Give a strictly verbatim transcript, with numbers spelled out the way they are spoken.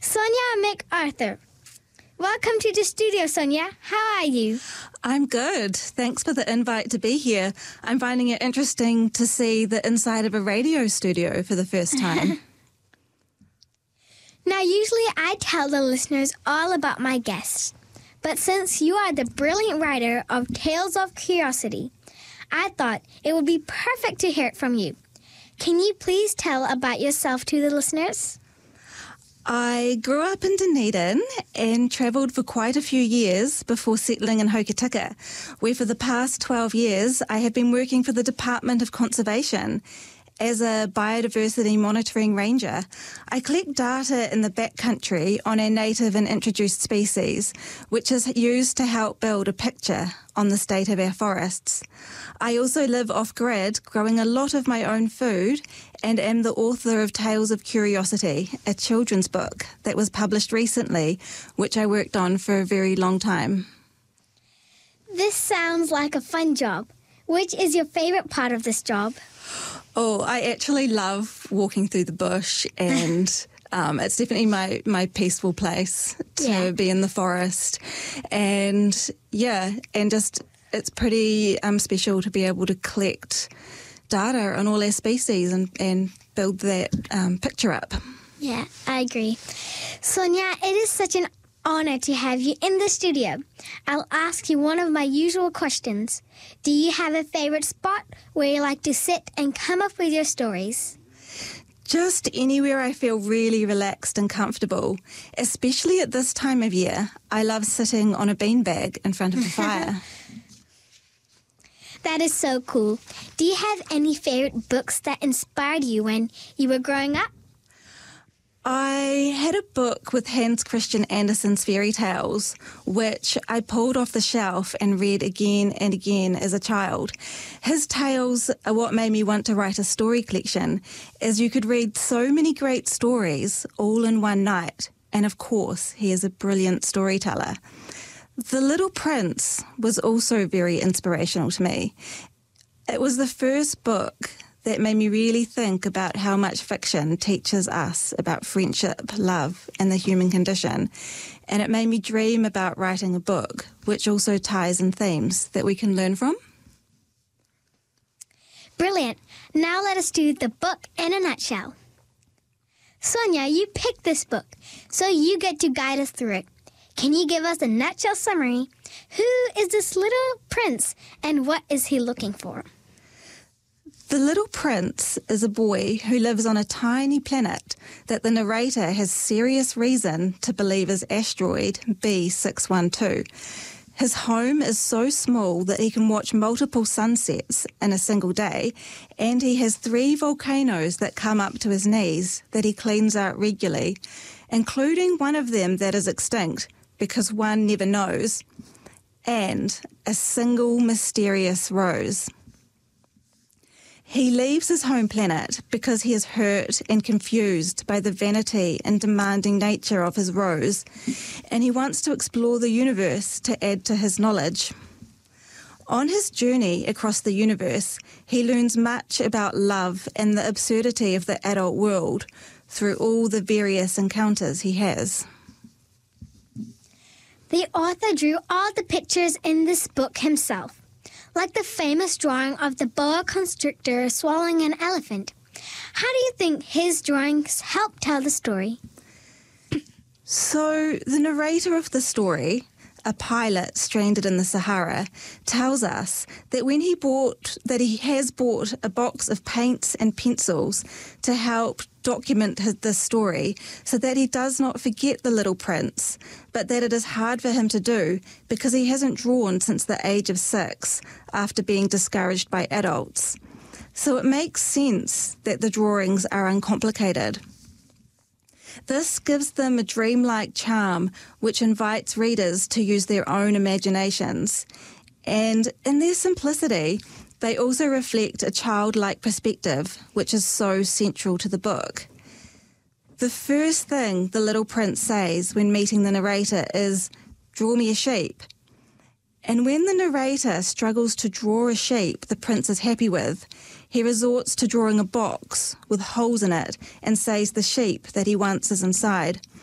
Sonia MacArthur. Welcome to the studio, Sonia. How are you? I'm good. Thanks for the invite to be here. I'm finding it interesting to see the inside of a radio studio for the first time. Now, usually I tell the listeners all about my guests. But since you are the brilliant writer of Tales of Curiosity, I thought it would be perfect to hear it from you. Can you please tell about yourself to the listeners? I grew up in Dunedin and travelled for quite a few years before settling in Hokitika, where for the past twelve years I have been working for the Department of Conservation as a biodiversity monitoring ranger. I collect data in the backcountry on our native and introduced species, which is used to help build a picture on the state of our forests. I also live off-grid, growing a lot of my own food, and am the author of Tales of Curiosity, a children's book that was published recently, which I worked on for a very long time. This sounds like a fun job. Which is your favourite part of this job? Oh, I actually love walking through the bush, and um, it's definitely my, my peaceful place to Yeah. be in the forest. And yeah, and just it's pretty um, special to be able to collect data on all our species and, and build that um, picture up. Yeah, I agree. Sonia, it is such an honor to have you in the studio. I'll ask you one of my usual questions. Do you have a favorite spot where you like to sit and come up with your stories? Just anywhere I feel really relaxed and comfortable, especially at this time of year. I love sitting on a beanbag in front of the fire. That is so cool. Do you have any favorite books that inspired you when you were growing up? I had a book with Hans Christian Andersen's fairy tales, which I pulled off the shelf and read again and again as a child. His tales are what made me want to write a story collection, as you could read so many great stories all in one night. And of course, he is a brilliant storyteller. The Little Prince was also very inspirational to me. It was the first book that made me really think about how much fiction teaches us about friendship, love, and the human condition. And it made me dream about writing a book, which also ties in themes that we can learn from. Brilliant. Now let us do the book in a nutshell. Sonia, you picked this book, so you get to guide us through it. Can you give us a nutshell summary? Who is this little prince, and what is he looking for? The Little Prince is a boy who lives on a tiny planet that the narrator has serious reason to believe is asteroid B six one two. His home is so small that he can watch multiple sunsets in a single day, and he has three volcanoes that come up to his knees that he cleans out regularly, including one of them that is extinct because one never knows, and a single mysterious rose. He leaves his home planet because he is hurt and confused by the vanity and demanding nature of his rose, and he wants to explore the universe to add to his knowledge. On his journey across the universe, he learns much about love and the absurdity of the adult world through all the various encounters he has. The author drew all the pictures in this book himself, like the famous drawing of the boa constrictor swallowing an elephant. How do you think his drawings help tell the story? So the narrator of the story, a pilot stranded in the Sahara, tells us that when he bought that he has bought a box of paints and pencils to help document his, this story so that he does not forget the Little Prince, but that it is hard for him to do because he hasn't drawn since the age of six after being discouraged by adults. So it makes sense that the drawings are uncomplicated. This gives them a dreamlike charm which invites readers to use their own imaginations. And in their simplicity, they also reflect a childlike perspective, which is so central to the book. The first thing the Little Prince says when meeting the narrator is, "Draw me a sheep." And when the narrator struggles to draw a sheep the prince is happy with, he resorts to drawing a box with holes in it and says the sheep that he wants is inside.